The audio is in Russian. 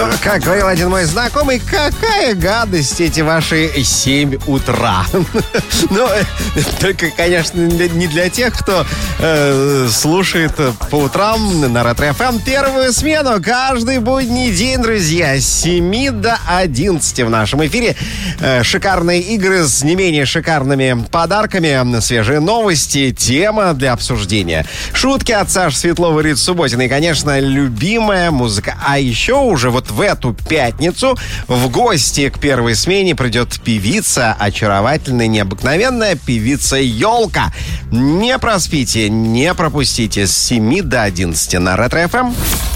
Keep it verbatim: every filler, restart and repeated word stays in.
Ну, как говорил один мой знакомый, какая гадость эти ваши семь утра. Ну, только, конечно, не для тех, кто э, слушает по утрам на Ретро эф эм первую смену каждый будний день, друзья, с семи до одиннадцати в нашем эфире. Э, шикарные игры с не менее шикарными подарками, свежие новости, тема для обсуждения. Шутки от Саши Светлова и Риты Субботиной и, конечно, любимая музыка. А еще уже вот в эту пятницу в гости к первой смене придет певица, очаровательная, необыкновенная певица Ёлка. Не проспите, не пропустите с семи до одиннадцати на Ретро эф эм.